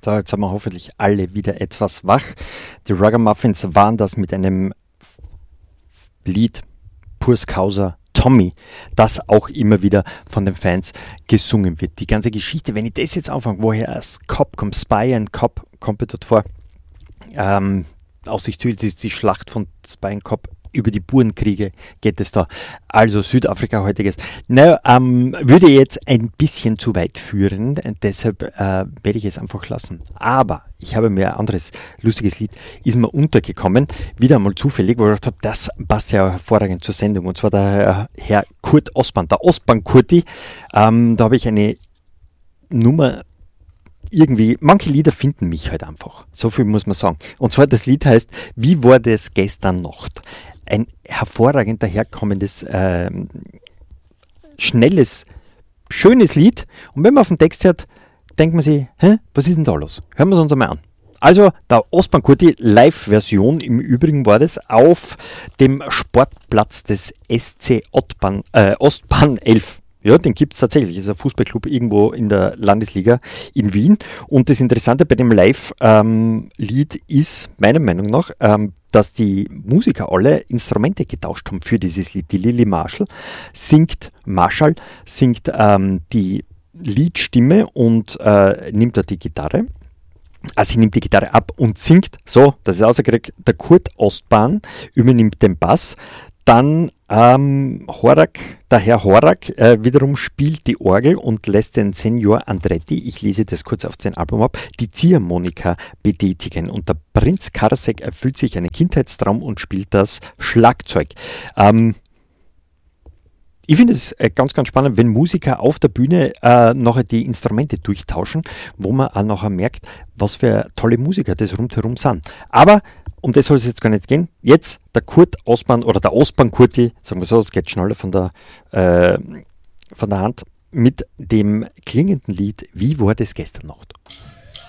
So, jetzt haben wir hoffentlich alle wieder etwas wach. Die Ragamuffins waren das mit einem Lied Purs Causa Tommy, das auch immer wieder von den Fans gesungen wird. Die ganze Geschichte, wenn ich das jetzt anfange, woher es Cop kommt, Spy and Cop kommt dort vor, aus sich zu, das ist die Schlacht von Spy and Cop. Über die Burenkriege geht es da. Also Südafrika heutiges. Würde jetzt ein bisschen zu weit führen, deshalb werde ich es einfach lassen. Aber ich habe mir ein anderes lustiges Lied, ist mir untergekommen, wieder einmal zufällig, wo ich gedacht habe, das passt ja hervorragend zur Sendung. Und zwar der Herr Kurt Ostbahn, der Ostbahn-Kurti. Da habe ich eine Nummer. Irgendwie, manche Lieder finden mich halt einfach. So viel muss man sagen. Und zwar das Lied heißt, wie war das gestern Nacht? Ein hervorragend daherkommendes, schnelles, schönes Lied. Und wenn man auf den Text hört, denkt man sich, was ist denn da los? Hören wir es uns einmal an. Also, der Ostbahn-Kurti, Live-Version im Übrigen war das auf dem Sportplatz des SC Ostbahn 11. Ja, den gibt es tatsächlich. Das ist ein Fußballclub irgendwo in der Landesliga in Wien. Und das Interessante bei dem Live-Lied ist, meiner Meinung nach, dass die Musiker alle Instrumente getauscht haben für dieses Lied. Die Lily Marshall singt die Liedstimme und nimmt da die Gitarre. Also sie nimmt die Gitarre ab und singt, so, dass ich rausgekriegt, der Kurt Ostbahn übernimmt den Bass. Dann der Herr Horak wiederum spielt die Orgel und lässt den Senior Andretti, ich lese das kurz auf den Album ab, die Ziehharmonika betätigen. Und der Prinz Karasek erfüllt sich einen Kindheitstraum und spielt das Schlagzeug. Ich finde es ganz, ganz spannend, wenn Musiker auf der Bühne nachher die Instrumente durchtauschen, wo man auch nachher merkt, was für tolle Musiker das rundherum sind. Aber um das soll es jetzt gar nicht gehen. Jetzt der Kurt Ostbahn oder der Ostbahn-Kurti, sagen wir so, es geht schneller von der Hand, mit dem klingenden Lied Wie war das gestern Nacht?